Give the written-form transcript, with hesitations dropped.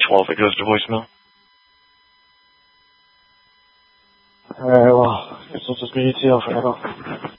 12, it goes to voicemail. Alright, well, I guess I'll just be ETL forever.